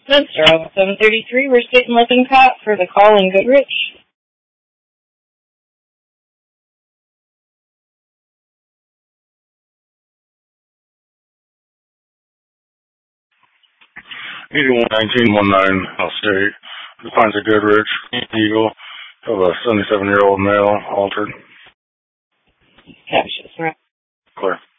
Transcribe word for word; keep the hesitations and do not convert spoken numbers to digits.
Central, seven thirty-three, we're sitting looking cop for the call in Goodrich. eighty-one nineteen nineteen, I'll state. Defines a Goodrich, Eagle, of a seventy-seven-year-old male, altered. Captious, right? Clear.